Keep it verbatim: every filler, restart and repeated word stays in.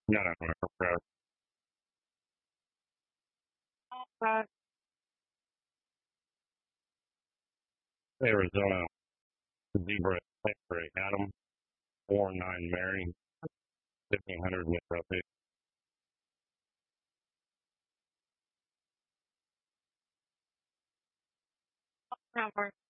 No, no, no, no. Uh, Arizona zebra X-ray Adam four nine Mary fifteen hundred Mississippi. Number.